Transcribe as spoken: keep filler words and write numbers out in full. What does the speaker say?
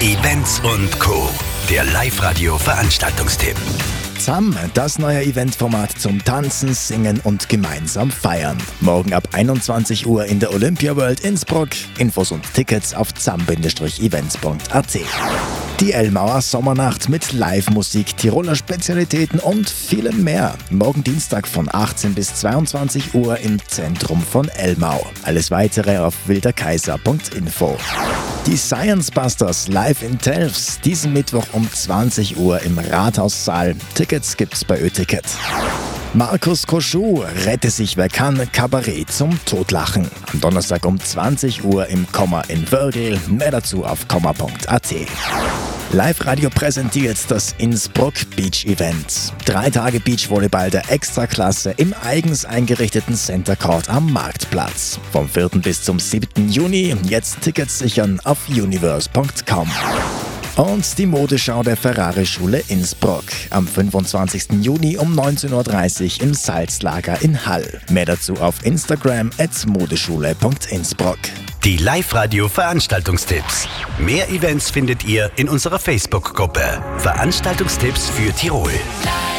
Events und Co. Der Live-Radio-Veranstaltungstipp. Z A M, das neue Eventformat zum Tanzen, Singen und gemeinsam feiern. Morgen ab einundzwanzig Uhr in der Olympia World Innsbruck. Infos und Tickets auf zam events punkt a t. Die Elmauer Sommernacht mit Live-Musik, Tiroler Spezialitäten und vielem mehr. Morgen Dienstag von achtzehn bis zweiundzwanzig Uhr im Zentrum von Elmau. Alles weitere auf wilderkaiser punkt info. Die Science Busters live in Telfs, diesen Mittwoch um zwanzig Uhr im Rathaussaal. Tickets gibt's bei Ö-Ticket. Markus Koschuh, Rette sich wer kann, Kabarett zum Totlachen. Am Donnerstag um zwanzig Uhr im Komma in Wörgl. Mehr dazu auf komma punkt a t. Live-Radio präsentiert das Innsbruck Beach Event. Drei Tage Beachvolleyball der Extraklasse im eigens eingerichteten Center Court am Marktplatz. Vom vierten bis zum siebten Juni. Jetzt Tickets sichern auf universe punkt com. Und die Modeschau der Ferrari-Schule Innsbruck. Am fünfundzwanzigsten Juni um neunzehn Uhr dreißig im Salzlager in Hall. Mehr dazu auf Instagram at modeschule punkt innsbruck. Die Live-Radio-Veranstaltungstipps. Mehr Events findet ihr in unserer Facebook-Gruppe. Veranstaltungstipps für Tirol.